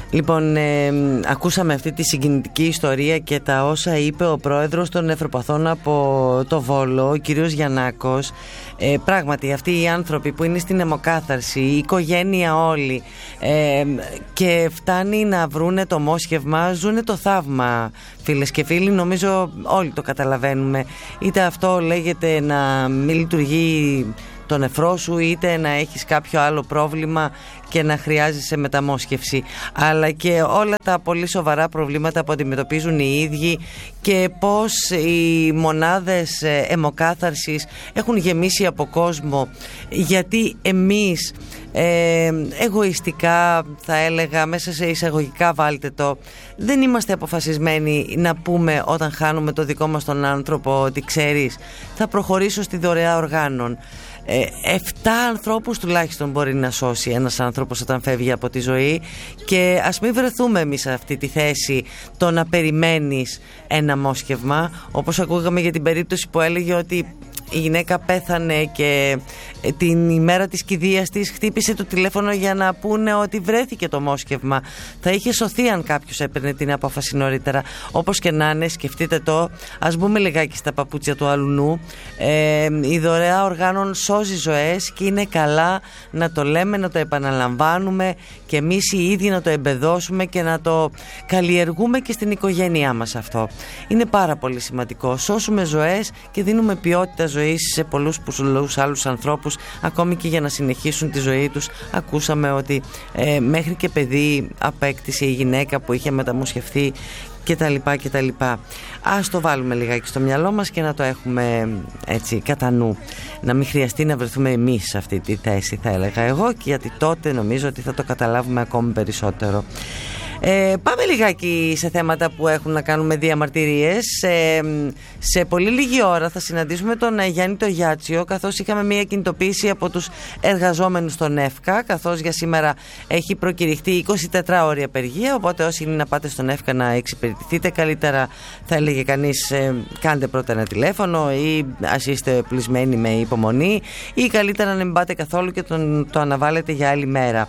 Λοιπόν, ακούσαμε αυτή τη συγκινητική ιστορία και τα όσα είπε ο πρόεδρος των Νεφροπαθών από το Βόλο, ο κύριος Γιαννάκος. Πράγματι, αυτοί οι άνθρωποι που είναι στην αιμοκάθαρση, η οικογένεια όλοι, και φτάνει να βρούνε το μόσχευμα, ζούνε το θαύμα, φίλες και φίλοι. Νομίζω όλοι το καταλαβαίνουμε. Είτε αυτό λέγεται να μην λειτουργεί το νεφρό σου, είτε να έχεις κάποιο άλλο πρόβλημα και να χρειάζεσαι μεταμόσχευση, αλλά και όλα τα πολύ σοβαρά προβλήματα που αντιμετωπίζουν οι ίδιοι και πως οι μονάδες αιμοκάθαρσης έχουν γεμίσει από κόσμο, γιατί εμείς εγωιστικά, θα έλεγα, μέσα σε εισαγωγικά βάλτε το, δεν είμαστε αποφασισμένοι να πούμε όταν χάνουμε το δικό μας τον άνθρωπο ότι ξέρεις, θα προχωρήσω στη δωρεά οργάνων. 7 ανθρώπους τουλάχιστον μπορεί να σώσει ένας άνθρωπος όταν φεύγει από τη ζωή, και ας μην βρεθούμε εμείς σε αυτή τη θέση το να περιμένεις ένα μόσχευμα, όπως ακούγαμε για την περίπτωση που έλεγε ότι η γυναίκα πέθανε και την ημέρα της κηδείας της χτύπησε το τηλέφωνο για να πούνε ότι βρέθηκε το μόσχευμα. Θα είχε σωθεί αν κάποιος έπαιρνε την απόφαση νωρίτερα. Όπως και να είναι, σκεφτείτε το, ας μπούμε λιγάκι στα παπούτσια του αλουνού. Η δωρεά οργάνων σώζει ζωές και είναι καλά να το λέμε, να το επαναλαμβάνουμε και εμείς οι ίδιοι να το εμπεδώσουμε και να το καλλιεργούμε και στην οικογένειά μας αυτό. Είναι πάρα πολύ σημαντικό. Σώσουμε ζωές και δίνουμε ποιότητα ζωής σε πολλούς άλλους ανθρώπους, ακόμη και για να συνεχίσουν τη ζωή τους. Ακούσαμε ότι μέχρι και παιδί απέκτησε η γυναίκα που είχε μεταμοσχευθεί κτλ. Ας το βάλουμε λιγάκι στο μυαλό μας και να το έχουμε έτσι κατά νου, να μην χρειαστεί να βρεθούμε εμείς σε αυτή τη θέση, θα έλεγα εγώ, και γιατί τότε νομίζω ότι θα το καταλάβουμε ακόμη περισσότερο. Πάμε λιγάκι σε θέματα που έχουν να κάνουν με διαμαρτυρίες. Σε πολύ λίγη ώρα θα συναντήσουμε τον Γιάννη το Γιάτσιο, καθώς είχαμε μια κινητοποίηση από τους εργαζόμενους στον ΕΦΚΑ, καθώς για σήμερα έχει προκηρυχτεί 24 ώρια απεργία, οπότε όσοι είναι να πάτε στον ΕΦΚΑ να εξυπηρετηθείτε, καλύτερα, θα έλεγε κανείς, κάντε πρώτα ένα τηλέφωνο ή ας είστε πλησμένοι με υπομονή, ή καλύτερα να μην πάτε καθόλου και το αναβάλλετε για άλλη μέρα.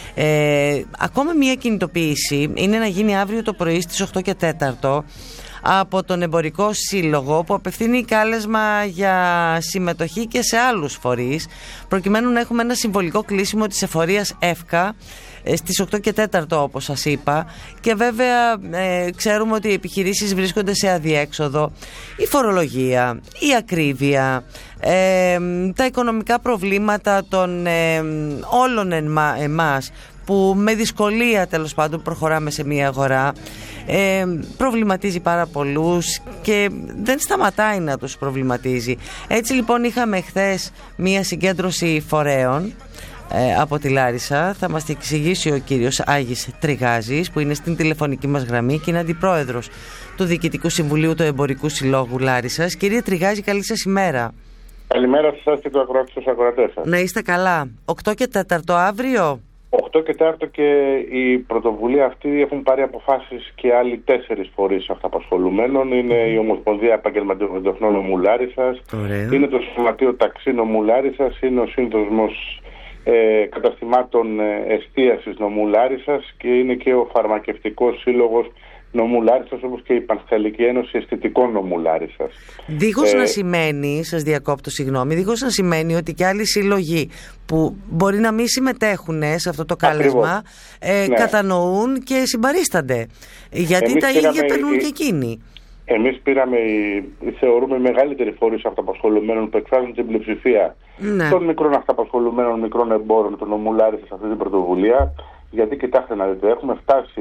Ακόμα μια κινητοποίηση είναι να γίνει αύριο το πρωί στις 8 και 4 από τον Εμπορικό Σύλλογο, που απευθύνει κάλεσμα για συμμετοχή και σε άλλους φορείς, προκειμένου να έχουμε ένα συμβολικό κλείσιμο της εφορίας ΕΦΚΑ στις 8 και 4 όπως σας είπα. Και βέβαια ξέρουμε ότι οι επιχειρήσεις βρίσκονται σε αδιέξοδο, η φορολογία, η ακρίβεια, τα οικονομικά προβλήματα των όλων εμάς που με δυσκολία τέλος πάντων προχωράμε σε μια αγορά, προβληματίζει πάρα πολλούς και δεν σταματάει να τους προβληματίζει. Έτσι λοιπόν είχαμε χθες μια συγκέντρωση φορέων από τη Λάρισα. Θα μας εξηγήσει ο κύριος Άγης Τριγάζης, που είναι στην τηλεφωνική μας γραμμή και είναι αντιπρόεδρος του Διοικητικού Συμβουλίου του Εμπορικού Συλλόγου Λάρισσας. Κύριε Τριγάζη, καλή σας ημέρα. Καλημέρα σε εσάς και τους ακροατές σας. Να είστε καλά. 8 και 4 αύριο. 8 και 4 και η πρωτοβουλία αυτή έχουν πάρει αποφάσεις και άλλοι 4 φορείς αυταπασχολουμένων. Είναι η Ομοσπονδία Επαγγελματικών Νομού Λάρισσας, είναι το Σωματείο Ταξί Νομού Λάρισσας, είναι ο Σύνδεσμος Καταστημάτων Εστίασης Νομού Λάρισσας και είναι και ο Φαρμακευτικός Σύλλογος Νομού Λάρισσας, όπως και η Πανθαλική Ένωση Αισθητικών Νομού Λάρισσας. Δίχως να σημαίνει, σας διακόπτω συγγνώμη, δίχως να σημαίνει ότι και άλλοι σύλλογοι που μπορεί να μην συμμετέχουν σε αυτό το κάλεσμα κατανοούν και συμπαρίστανται, γιατί τα ίδια περνούν και εκείνοι. Εμείς θεωρούμε μεγαλύτεροι φορείς αυταπασχολουμένων που εκφράζουν την πλειοψηφία των μικρών αυταπασχολουμένων, μικρών εμπόρων του νομού Λάρισσας σε αυτή την πρωτοβουλία, γιατί κοιτάξτε να δείτε, έχουμε φτάσει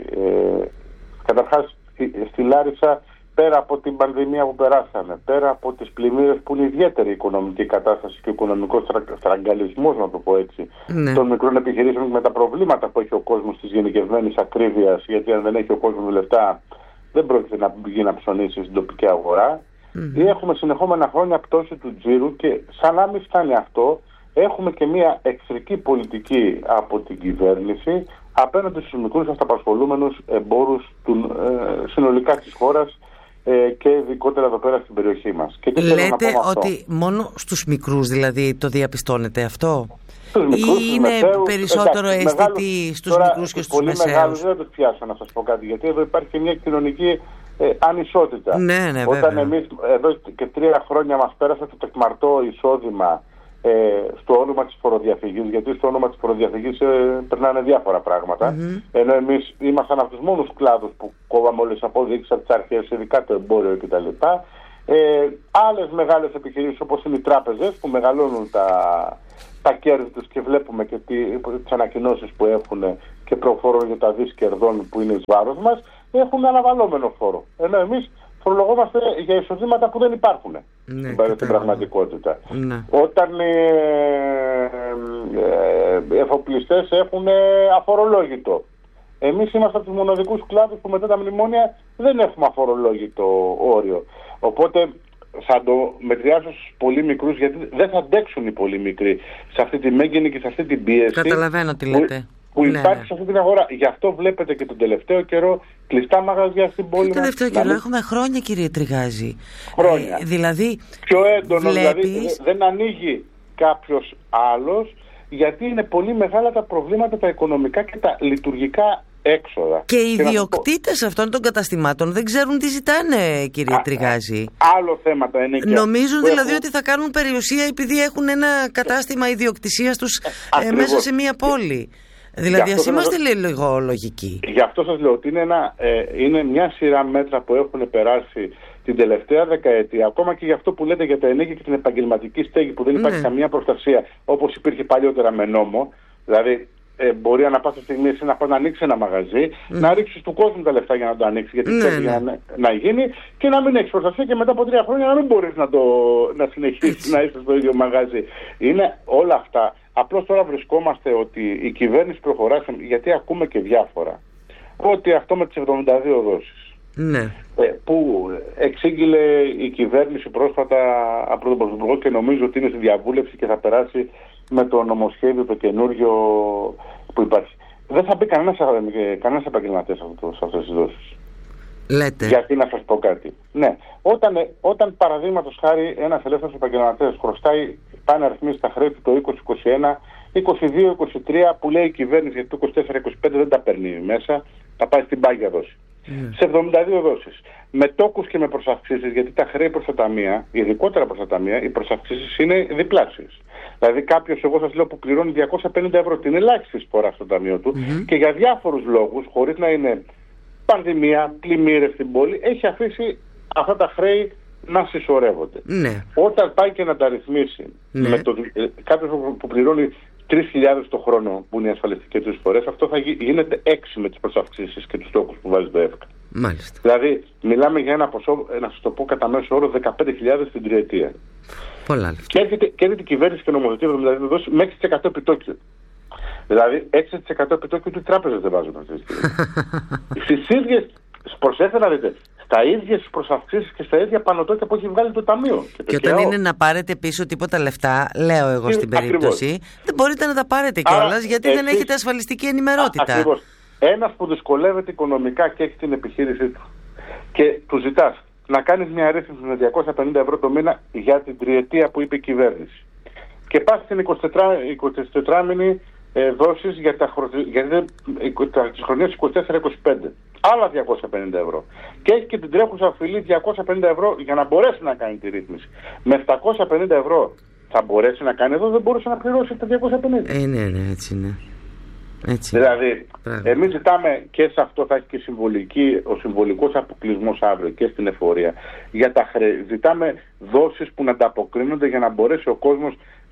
καταρχάς στη Λάρισα, πέρα από την πανδημία που περάσαμε, πέρα από τις πλημμύρες που είναι ιδιαίτερη οικονομική κατάσταση και ο οικονομικός στραγγαλισμός, να το πω έτσι, των μικρών επιχειρήσεων, με τα προβλήματα που έχει ο κόσμος της γενικευμένης ακρίβειας, γιατί αν δεν έχει ο κόσμος λεφτά δεν πρόκειται να βγει να ψωνίσει στην τοπική αγορά. Έχουμε συνεχόμενα χρόνια πτώση του τζίρου και σαν να μην φτάνει αυτό, έχουμε και μια εχθρική πολιτική από την κυβέρνηση απέναντι στους μικρούς αυταπασχολούμενους εμπόρους συνολικά της χώρας, και ειδικότερα εδώ πέρα στην περιοχή μας. Και λέτε ότι μόνο στους μικρούς δηλαδή το διαπιστώνετε αυτό? Ή είναι περισσότερο αισθητή στους μικρούς και στους μεσαίους? Πολύ μεγάλους δεν θα τους πιάσω να σας πω κάτι, γιατί εδώ υπάρχει και μια κοινωνική ανισότητα. Ναι, όταν εμείς εδώ και 3 χρόνια μας πέρασε το τεκμαρτό εισόδημα στο όνομα της φοροδιαφυγής, γιατί στο όνομα της φοροδιαφυγής περνάνε διάφορα πράγματα, ενώ εμείς ήμασταν από τους μόνους κλάδους που κόβαμε όλες τις αποδείξεις από τις αρχές, ειδικά το εμπόριο κτλ. Άλλες μεγάλες επιχειρήσεις όπως είναι οι τράπεζες που μεγαλώνουν τα κέρδη τους και βλέπουμε και τις ανακοινώσεις που έχουν και προφόρων για τα δις κερδών που είναι εις βάρος μας, έχουν αναβαλώμενο φόρο. Ενώ εμείς φορολογόμαστε για εισοδήματα που δεν υπάρχουν στην πραγματικότητα. Ναι. Όταν εφοπλιστές έχουν αφορολόγητο. Εμείς είμαστε από τους μοναδικούς κλάδους που μετά τα μνημόνια δεν έχουμε αφορολόγητο όριο. Οπότε θα το μετριάσω στους πολύ μικρούς, γιατί δεν θα αντέξουν οι πολύ μικροί σε αυτή τη μέγενη και σε αυτή την πίεση. Καταλαβαίνω τι λέτε. Που υπάρχει σε αυτή την αγορά. Γι' αυτό βλέπετε και τον τελευταίο καιρό κλειστά μαγαζιά στην πόλη μας. Τον τελευταίο καιρό έχουμε χρόνια, κύριε Τριγάζη. Χρόνια. Δηλαδή, πιο έντονο, δηλαδή δεν ανοίγει κάποιος άλλος, γιατί είναι πολύ μεγάλα τα προβλήματα τα οικονομικά και τα λειτουργικά έξοδα. Και οι ιδιοκτήτες αυτών των καταστημάτων δεν ξέρουν τι ζητάνε, κύριε Τριγάζη. Άλλο θέματα είναι και νομίζουν δηλαδή ότι θα κάνουν περιουσία επειδή έχουν ένα κατάστημα ιδιοκτησίας τους μέσα σε μια πόλη. Δηλαδή ας είμαστε λίγο λογικοί. Γι' αυτό σας λέω ότι είναι μια σειρά μέτρα που έχουν περάσει την τελευταία δεκαετία, ακόμα και για αυτό που λέτε για τα ενίκια και την επαγγελματική στέγη, που δεν υπάρχει καμία προστασία όπως υπήρχε παλιότερα με νόμο. Δηλαδή μπορεί ανά πάσα στιγμή εσύ να πάει να ανοίξει ένα μαγαζί, να ρίξεις του κόσμου τα λεφτά για να το ανοίξει, γιατί θέλει να γίνει, και να μην έχεις προστασία και μετά από 3 χρόνια να μην μπορείς να συνεχίσεις να είσαι στο ίδιο μαγαζί. Είναι όλα αυτά. Απλώς τώρα βρισκόμαστε ότι η κυβέρνηση προχωράει, γιατί ακούμε και διάφορα. Ότι αυτό με τις 72 δόσεις. Ναι. Που εξήγηλε η κυβέρνηση πρόσφατα από τον Πρωθυπουργό και νομίζω ότι είναι στη διαβούλευση και θα περάσει με το νομοσχέδιο το καινούριο που υπάρχει. Δεν θα μπει κανένας επαγγελματίας σε αυτές τις δόσεις. Λέτε. Γιατί να σας πω κάτι. Ναι. Όταν παραδείγματος χάρη ένας ελεύθερος επαγγελματίας χρωστάει, πάει να ρυθμίσει τα χρέη του το 2021, 22-23 που λέει η κυβέρνηση, γιατί το 24-25 δεν τα παίρνει μέσα, θα πάει στην πάγια δόση. Σε 72 δόσεις. Με τόκους και με προσαυξήσεις, γιατί τα χρέη προς τα ταμεία, ειδικότερα προς τα ταμεία, οι προσαυξήσεις είναι διπλάσιες. Δηλαδή κάποιος, εγώ σας λέω, που πληρώνει 250 ευρώ την ελάχιστη εισφορά στο ταμείο του και για διάφορους λόγους, χωρίς να είναι πανδημία, πλημμύρες στην πόλη, έχει αφήσει αυτά τα χρέη να συσσωρεύονται. Ναι. Όταν πάει και να τα ρυθμίσει με κάποιος που πληρώνει 3.000 το χρόνο που είναι οι ασφαλιστικές του εισφορές, αυτό θα γίνεται 6 με τις προσαυξήσεις και τους τόκους που βάζει το ΕΦΚΑ. Μάλιστα. Δηλαδή μιλάμε για ένα ποσό, να σας το πω κατά μέσο όρο, 15.000 την τριετία. Πολλά λεφτά. Και έρχεται η κυβέρνηση και νομοθετεί 72 δόσεις με 6% επιτόκιο. Δηλαδή 6% επιτόκιο του τράπεζες δεν βάζουν αυτή τη στιγμή. Στις ίδιες, προσέξτε να δείτε, στα ίδια προσαυξήσεις και στα ίδια πανωτόκια που έχει βγάλει το ταμείο. Και όταν είναι να πάρετε πίσω τίποτα λεφτά, λέω εγώ στην περίπτωση, δεν μπορείτε να τα πάρετε κιόλας, γιατί δεν έχετε ασφαλιστική ενημερότητα. Ακριβώς. Ένας που δυσκολεύεται οικονομικά και έχει την επιχείρησή του και του ζητάς να κάνεις μια ρύθμιση με 250 ευρώ το μήνα για την τριετία που είπε η κυβέρνηση και πας στην 24μηνη δόσεις για τις χρονιές 24-25, άλλα 250 ευρώ. Και έχει και την τρέχουσα οφειλή 250 ευρώ για να μπορέσει να κάνει τη ρύθμιση. Με 750 ευρώ θα μπορέσει να κάνει, εδώ δεν μπορούσε να πληρώσει τα 250. Ναι, έτσι είναι. Δηλαδή, εμείς ζητάμε, και σε αυτό θα έχει και ο συμβολικός αποκλεισμός αύριο και στην εφορία για τα χρέη. Ζητάμε δόσεις που να ανταποκρίνονται για να μπορέσει ο κόσμος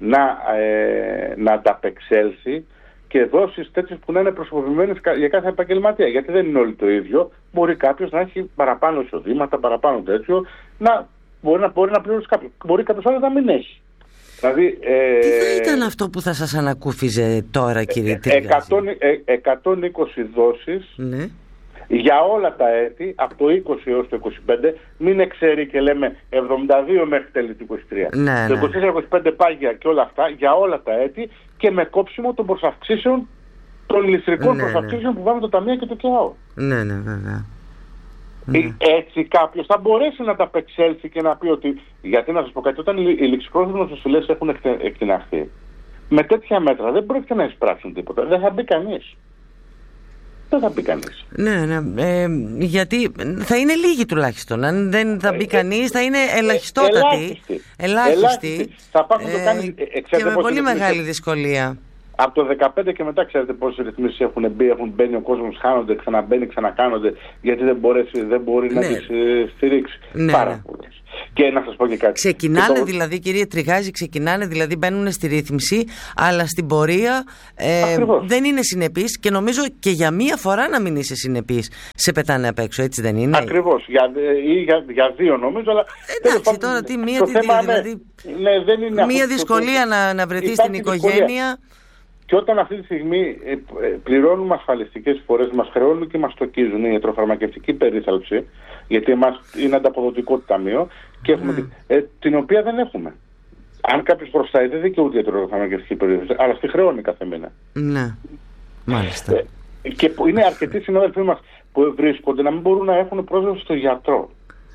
να ανταπεξέλθει, και δόσεις τέτοιες που να είναι προσωποποιημένες για κάθε επαγγελματία. Γιατί δεν είναι όλοι το ίδιο. Μπορεί κάποιος να έχει παραπάνω εισοδήματα, παραπάνω τέτοιο, μπορεί να πληρώσει κάποιο. Μπορεί κάποιος άλλος να μην έχει. Δηλαδή, τι θα ήταν αυτό που θα σας ανακούφιζε τώρα, κύριε Τριγάζη? 120 δόσεις για όλα τα έτη, από το 20 έως το 25, μην εξαιρεί και λέμε 72 μέχρι τέλη του 23. Το 24-25 πάγια και όλα αυτά για όλα τα έτη, και με κόψιμο των προσαυξήσεων, των ληστρικών προσαυξήσεων που βάζουν το ταμείο και το ΚΕΑΟ. Ναι, βέβαια. Έτσι κάποιος θα μπορέσει να ταπεξέλθει και να πει ότι, γιατί να σας πω κάτι, όταν οι ληξιπρόθεσμες νοσηλές έχουν εκτιναχθεί, με τέτοια μέτρα δεν πρόκειται να εισπράξουν τίποτα. Δεν θα μπει κανείς. Ναι. Γιατί θα είναι λίγοι τουλάχιστον. Αν δεν θα μπει κανείς, θα είναι ελαχιστότατοι. Ελάχιστοι. Θα πάθουν το κάνει. Και με πολύ μεγάλη δυσκολία. Από το 2015 και μετά, ξέρετε πόσες ρυθμίσεις έχουν μπαίνει ο κόσμος, χάνονται, ξαναμπαίνει, ξανακάνονται, γιατί δεν μπορεί να τις στηρίξει. Πάρα πολλές. Και να σας πω και κάτι. Ξεκινάνε δηλαδή, κύριε Τριγάζη, μπαίνουν στη ρύθμιση, αλλά στην πορεία δεν είναι συνεπείς και νομίζω και για μία φορά να μην είσαι συνεπείς σε πετάνε απ' έξω, έτσι δεν είναι? Ακριβώς. Για δύο νομίζω, αλλά. Εντάξει, τώρα τι μία, δηλαδή. Δεν είναι μία δυσκολία να βρεθεί στην οικογένεια. Και όταν αυτή τη στιγμή πληρώνουμε ασφαλιστικές φορές, μας χρεώνουν και μας στοκίζουν η ιατροφαρμακευτική περίθαλψη, γιατί εμάς είναι ανταποδοτικό το ταμείο, και έχουμε την οποία δεν έχουμε. Αν κάποιος προστάει, δεν δικαιούται η ιατροφαρμακευτική περίθαλψη, αλλά στη χρεώνει κάθε μήνα. Ναι, μάλιστα. Και είναι αρκετοί συνάδελφοί μας που βρίσκονται να μην μπορούν να έχουν πρόσβαση στο γιατρό.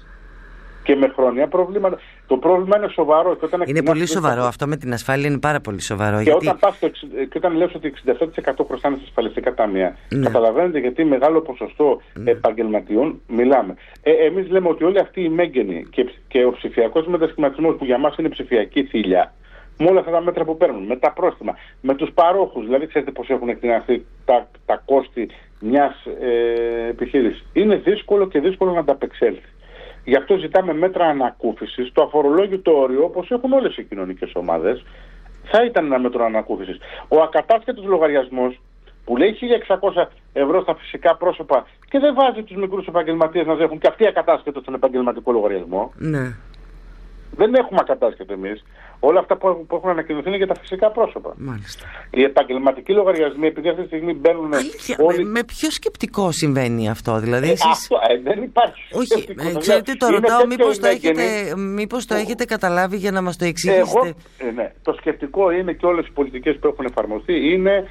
Και με χρόνια προβλήματα. Το πρόβλημα είναι σοβαρό. Είναι πολύ σοβαρό. Αυτό με την ασφάλεια είναι πάρα πολύ σοβαρό. Και όταν λες ότι 67% χρωστάνε στα ασφαλιστικά ταμεία, καταλαβαίνετε γιατί μεγάλο ποσοστό επαγγελματιών μιλάμε. Εμείς λέμε ότι όλοι αυτοί οι μέγενοι και ο ψηφιακός μετασχηματισμός, που για μας είναι ψηφιακή θηλιά, με όλα αυτά τα μέτρα που παίρνουν, με τα πρόστιμα, με τους παρόχους, δηλαδή ξέρετε πώς έχουν εκτιναχθεί τα κόστη μιας επιχείρησης, είναι δύσκολο να ανταπεξέλθει. Γι' αυτό ζητάμε μέτρα ανακούφισης. Το αφορολόγητο όριο, όπως έχουν όλες οι κοινωνικές ομάδες, θα ήταν ένα μέτρο ανακούφισης. Ο ακατάσχετος λογαριασμός, που λέει 1.600 ευρώ στα φυσικά πρόσωπα και δεν βάζει τους μικρούς επαγγελματίες να έχουν και αυτοί ακατάσχετο στον επαγγελματικό λογαριασμό. Ναι. Δεν έχουμε ακατάσχετο εμείς. Όλα αυτά που έχουν ανακοινωθεί είναι για τα φυσικά πρόσωπα. Μάλιστα. Οι επαγγελματικοί λογαριασμοί, επειδή αυτή τη στιγμή μπαίνουν. Αλήθεια, με ποιο σκεπτικό συμβαίνει αυτό, δηλαδή? Εσείς... Αυτό δεν υπάρχει. Όχι, ξέρετε, το ρωτάω, μήπως το έχετε καταλάβει για να μας το εξηγήσετε. Ναι, το σκεπτικό είναι, και όλες οι πολιτικές που έχουν εφαρμοστεί είναι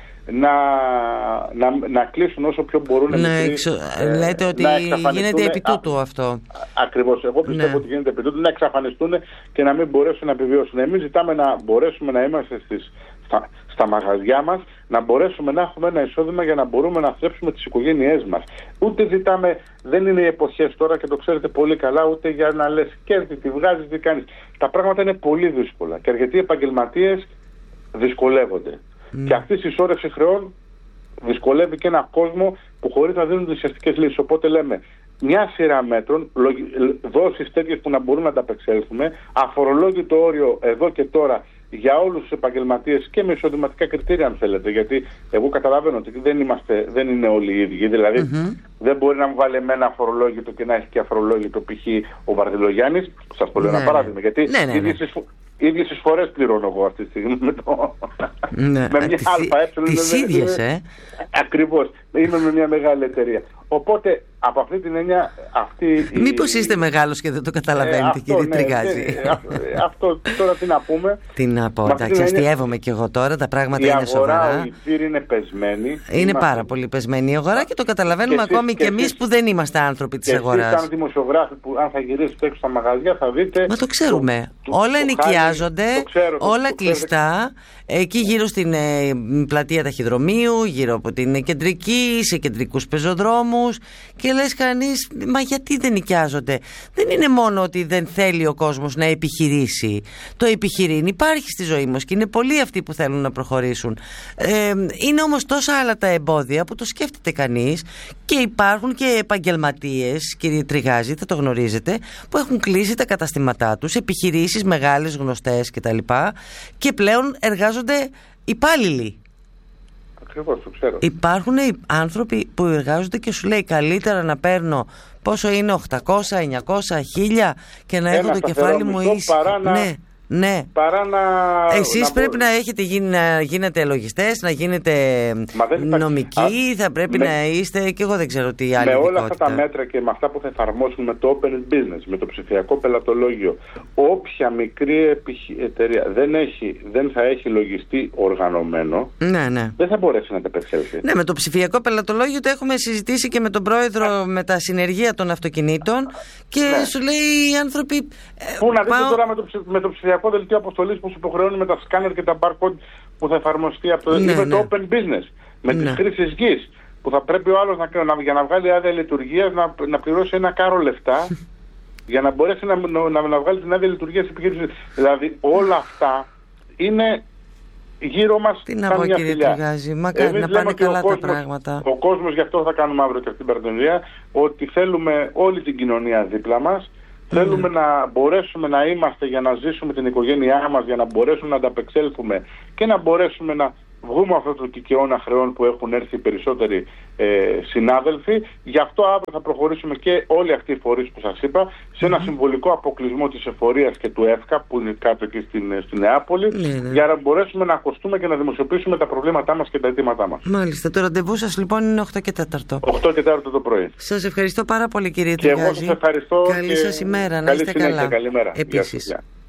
να κλείσουν όσο πιο μπορούν. Λέτε ότι γίνεται επί τούτου αυτό. Ακριβώς. Εγώ πιστεύω ότι γίνεται επί τούτου, να εξαφανιστούν και να μην μπορέσουν να επιβιώσουν. Εμείς ζητάμε να μπορέσουμε να είμαστε στα μαγαζιά μας, να μπορέσουμε να έχουμε ένα εισόδημα για να μπορούμε να θρέψουμε τις οικογένειές μας. Ούτε ζητάμε, δεν είναι οι εποχές τώρα και το ξέρετε πολύ καλά, ούτε για να λες κέρδη, τι βγάζεις, τι κάνεις. Τα πράγματα είναι πολύ δύσκολα και αρκετοί επαγγελματίες δυσκολεύονται. Και αυτή η συσσόρευση χρεών δυσκολεύει και έναν κόσμο που χωρίς να δίνουν τις ουσιαστικές λύσεις. Οπότε λέμε μια σειρά μέτρων, δόσεις τέτοιες που να μπορούν να ανταπεξέλθουμε, αφορολόγητο όριο εδώ και τώρα για όλους τους επαγγελματίες και με εισοδηματικά κριτήρια, αν θέλετε. Γιατί εγώ καταλαβαίνω ότι δεν είναι όλοι οι ίδιοι. Δηλαδή δεν μπορεί να μου βάλει εμένα αφορολόγητο και να έχει και αφορολόγητο π.χ. ο Βαρδιλογιάννης. Σας το λέω ένα παράδειγμα. Γιατί ίδιες εισφορές πληρώνω εγώ αυτή τη στιγμή με μια ΑΕ. Τις ίδιες, Ακριβώς. Είμαι με μια μεγάλη εταιρεία. Οπότε, από αυτή την έννοια, μήπως είστε μεγάλος και δεν το καταλαβαίνετε, κύριε Τριγάζη? Αυτό τώρα τι να πούμε. Τι να πω, εντάξει, αστιεύομαι κι εγώ τώρα, τα πράγματα είναι σοβαρά. Η θύρη είναι πεσμένη. Είναι πάρα πολύ πεσμένη η αγορά και το καταλαβαίνουμε ακόμη και εμείς που δεν είμαστε άνθρωποι της αγοράς. Εσείς, σαν δημοσιογράφοι, που αν θα γυρίσετε έξω στα μαγαζιά, θα δείτε. Μα το ξέρουμε. Όλα ενοικιάζονται, όλα κλειστά. Εκεί γύρω στην πλατεία Ταχυδρομείου, γύρω από την κεντρική, σε κεντρικούς πεζοδρόμους, και λες κανείς, μα γιατί δεν νοικιάζονται? Δεν είναι μόνο ότι δεν θέλει ο κόσμος να επιχειρήσει. Το επιχειρήν υπάρχει στη ζωή μας και είναι πολλοί αυτοί που θέλουν να προχωρήσουν. Είναι όμως τόσα άλλα τα εμπόδια που το σκέφτεται κανείς, και υπάρχουν και επαγγελματίες, κύριε Τριγάζη, θα το γνωρίζετε, που έχουν κλείσει τα καταστήματά τους, επιχειρήσεις μεγάλες, γνωστές κτλ. Και πλέον εργάζονται υπάλληλοι. Ακριβώς, το ξέρω. Υπάρχουν άνθρωποι που εργάζονται και σου λέει καλύτερα να παίρνω πόσο είναι, 800, 900, 1000 και να έχω το κεφάλι μου ήσυχο. Παρά Ναι. Παρά να. Εσείς πρέπει να έχετε να γίνετε λογιστές, να γίνετε νομικοί, θα πρέπει να είστε, και εγώ δεν ξέρω τι άλλη. Με όλα αυτά τα μέτρα και με αυτά που θα εφαρμόσουν με το Open Business, με το ψηφιακό πελατολόγιο, όποια μικρή εταιρεία δεν θα έχει λογιστή οργανωμένο, δεν θα μπορέσει να ανταπεξέλθει. Ναι, με το ψηφιακό πελατολόγιο το έχουμε συζητήσει και με τον πρόεδρο με τα συνεργεία των αυτοκινήτων και σου λέει οι άνθρωποι. Πού να δείτε τώρα με το ψηφιακό δελτίο αποστολής που σου υποχρεώνει με τα σκάνερ και τα barcode που θα εφαρμοστεί από το το Open Business, με τις χρήσεις γης, που θα πρέπει ο άλλος για να βγάλει άδεια λειτουργίας να πληρώσει ένα κάρο λεφτά για να μπορέσει να βγάλει την άδεια λειτουργίας της επιχείρησης. Δηλαδή όλα αυτά είναι γύρω μας. Τι να πω, κύριε Τριγάζη, μακάρι να πάνε καλά τα πράγματα. Ο κόσμος, γι' αυτό θα κάνουμε αύριο και αυτή την παρατηρία, ότι θέλουμε όλη την κοινωνία δίπλα μας. Θέλουμε να μπορέσουμε να είμαστε για να ζήσουμε την οικογένειά μας, για να μπορέσουμε να ανταπεξέλθουμε και να μπορέσουμε να βγούμε αυτό το κικαιώνα χρεών που έχουν έρθει οι περισσότεροι συνάδελφοι. Γι' αυτό αύριο θα προχωρήσουμε και όλοι αυτοί οι φορείς που σας είπα σε ένα συμβολικό αποκλεισμό της εφορίας και του ΕΦΚΑ που είναι κάτω εκεί στη Νεάπολη, για να μπορέσουμε να ακουστούμε και να δημοσιοποιήσουμε τα προβλήματά μας και τα αιτήματά μας. Μάλιστα. Το ραντεβού σας λοιπόν είναι 8 και 4. 8 και 4 το πρωί. Σας ευχαριστώ πάρα πολύ, κύριε Τριγάζη. Και εγώ σας ευχαριστώ. Καλή σας ημέρα. Να είστε καλά. Καλημέρα. Επίσης.